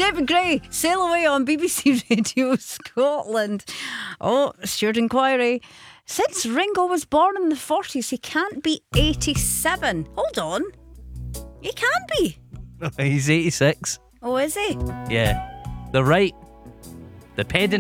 David Gray, Sail Away on BBC Radio Scotland. Oh, Stewart Inquiry. Since Ringo was born in the 40s, he can't be 87. Hold on. He can be. He's 86. Oh, is he? Yeah. The pedant